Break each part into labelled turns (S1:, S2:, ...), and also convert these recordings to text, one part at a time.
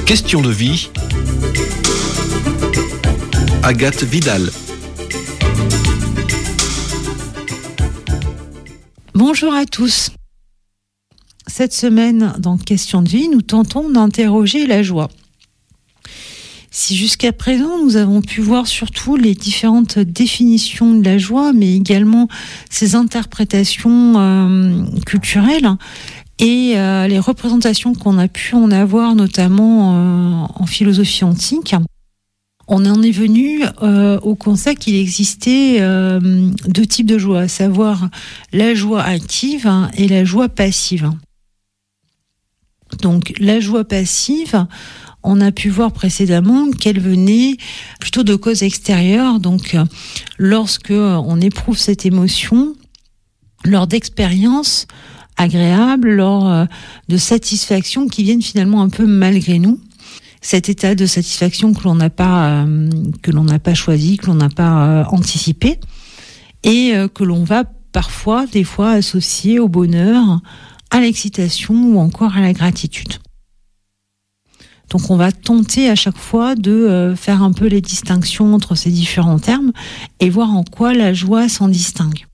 S1: Question de vie. Agathe Vidal.
S2: Bonjour à tous. Cette semaine, dans Question de vie, nous tentons d'interroger la joie. Si jusqu'à présent, nous avons pu voir surtout les différentes définitions de la joie, mais également ses interprétations culturelles et les représentations qu'on a pu en avoir, notamment en philosophie antique, on en est venu au constat qu'il existait deux types de joie, à savoir la joie active et la joie passive. Donc la joie passive, on a pu voir précédemment qu'elle venait plutôt de causes extérieures. Donc lorsque on éprouve cette émotion, lors d'expériences agréables, lors de satisfactions qui viennent finalement un peu malgré nous. Cet état de satisfaction que l'on n'a pas choisi, que l'on n'a pas anticipé, et que l'on va parfois, des fois, associer au bonheur, à l'excitation ou encore à la gratitude. Donc on va tenter à chaque fois de faire un peu les distinctions entre ces différents termes et voir en quoi la joie s'en distingue.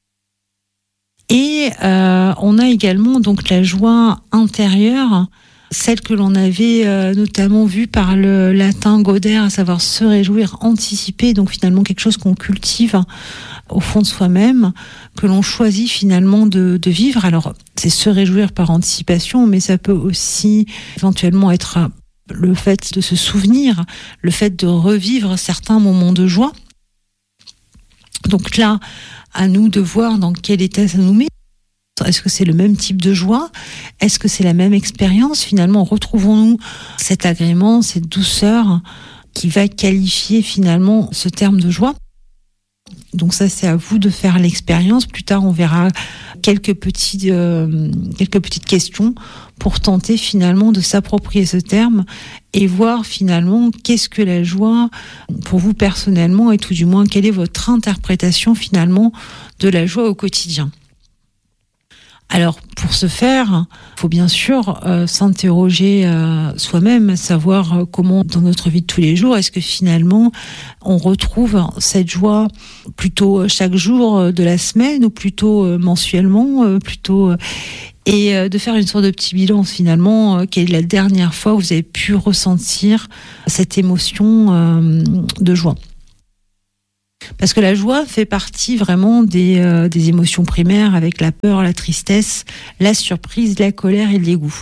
S2: Et on a également donc la joie intérieure, celle que l'on avait notamment vue par le latin gauder, à savoir se réjouir, anticiper, donc finalement quelque chose qu'on cultive au fond de soi-même, que l'on choisit finalement de vivre. Alors c'est se réjouir par anticipation, mais ça peut aussi éventuellement être le fait de se souvenir, le fait de revivre certains moments de joie. Donc là, à nous de voir dans quel état ça nous met. Est-ce que c'est le même type de joie ? Est-ce que c'est la même expérience ? Finalement, retrouvons-nous cet agrément, cette douceur qui va qualifier finalement ce terme de joie ? Donc ça, c'est à vous de faire l'expérience. Plus tard, on verra quelques petites questions pour tenter finalement de s'approprier ce terme et voir finalement qu'est-ce que la joie pour vous personnellement, et tout du moins quelle est votre interprétation finalement de la joie au quotidien. Alors, pour ce faire, il faut bien sûr s'interroger soi-même, savoir comment, dans notre vie de tous les jours, est-ce que finalement, on retrouve cette joie plutôt chaque jour de la semaine ou plutôt mensuellement, et de faire une sorte de petit bilan finalement, quelle est la dernière fois où vous avez pu ressentir cette émotion de joie. Parce que la joie fait partie vraiment des émotions primaires, avec la peur, la tristesse, la surprise, la colère et le dégoût.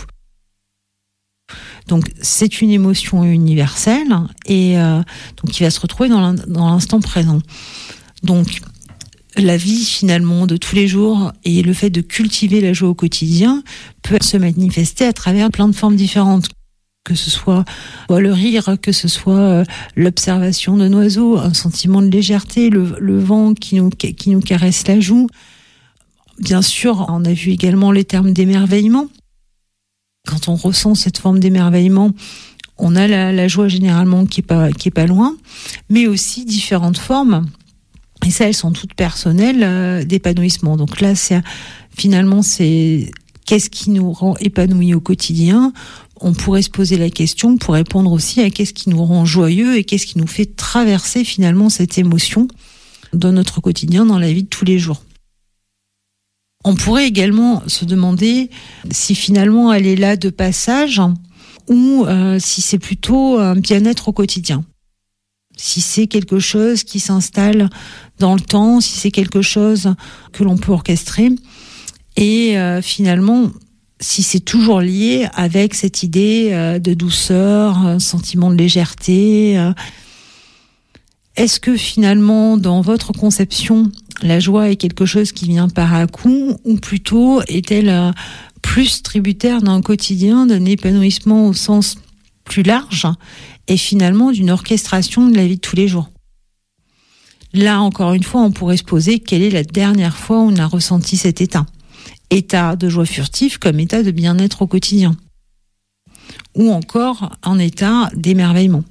S2: Donc c'est une émotion universelle et donc qui va se retrouver dans l'instant présent. Donc la vie finalement de tous les jours et le fait de cultiver la joie au quotidien peut se manifester à travers plein de formes différentes. Que ce soit le rire, que ce soit l'observation d'un oiseau, un sentiment de légèreté, le vent qui nous caresse la joue. Bien sûr, on a vu également les termes d'émerveillement. Quand on ressent cette forme d'émerveillement, on a la joie généralement qui est pas loin, mais aussi différentes formes. Et ça, elles sont toutes personnelles d'épanouissement. Donc là, c'est qu'est-ce qui nous rend épanouis au quotidien ? On pourrait se poser la question pour répondre aussi à qu'est-ce qui nous rend joyeux et qu'est-ce qui nous fait traverser finalement cette émotion dans notre quotidien, dans la vie de tous les jours. On pourrait également se demander si finalement elle est là de passage ou si c'est plutôt un bien-être au quotidien. Si c'est quelque chose qui s'installe dans le temps, si c'est quelque chose que l'on peut orchestrer et finalement si c'est toujours lié avec cette idée de douceur, un sentiment de légèreté. Est-ce que finalement, dans votre conception, la joie est quelque chose qui vient par à coup, ou plutôt est-elle plus tributaire d'un quotidien, d'un épanouissement au sens plus large, et finalement d'une orchestration de la vie de tous les jours ? Là, encore une fois, on pourrait se poser quelle est la dernière fois où on a ressenti cet état ? État de joie furtive comme état de bien-être au quotidien. Ou encore un état d'émerveillement.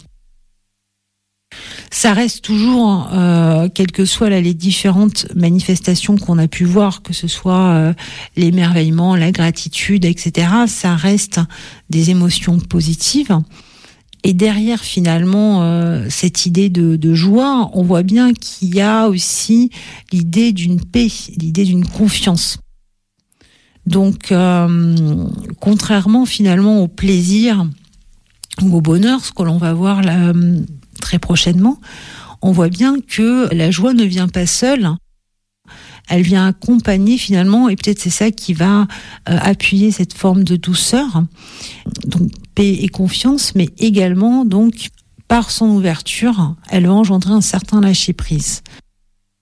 S2: Ça reste toujours, quelles que soient les différentes manifestations qu'on a pu voir, que ce soit l'émerveillement, la gratitude, etc., ça reste des émotions positives. Et derrière finalement cette idée de joie, on voit bien qu'il y a aussi l'idée d'une paix, l'idée d'une confiance. Donc contrairement finalement au plaisir ou au bonheur, ce que l'on va voir là très prochainement, on voit bien que la joie ne vient pas seule. Elle vient accompagner finalement, et peut-être c'est ça qui va appuyer cette forme de douceur, donc paix et confiance, mais également donc par son ouverture, elle va engendrer un certain lâcher prise.